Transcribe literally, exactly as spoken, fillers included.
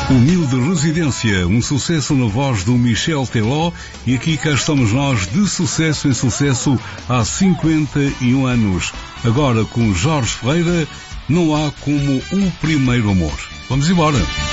Humilde Residência, um sucesso na voz do Michel Teló, e aqui cá estamos nós de sucesso em sucesso há cinquenta e um anos. Agora com Jorge Ferreira, Não Há Como o Primeiro Amor. Vamos embora.